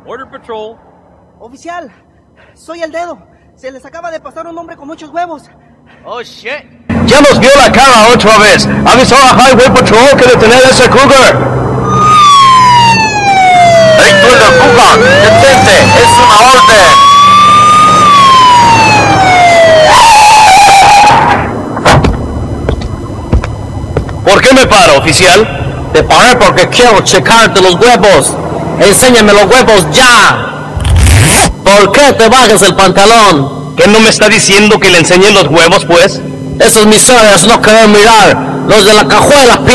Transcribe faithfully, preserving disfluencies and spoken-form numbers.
Border Patrol. Oficial, soy el dedo. Se les acaba de pasar un hombre con muchos huevos. Oh, shit. Ya nos vio la cara otra vez. Avisó a Highway Patrol que detener a ese cougar. ¡Hey, tú, el cougar! ¡Detente! ¡Es una orden! ¿Por qué me paro, oficial? Te paré porque quiero checarte los huevos. Enséñame los huevos ya. ¿Por qué te bajas el pantalón? ¿Qué no me está diciendo que le enseñe los huevos, pues? Esos miserias no querer mirar. Los de la cajuela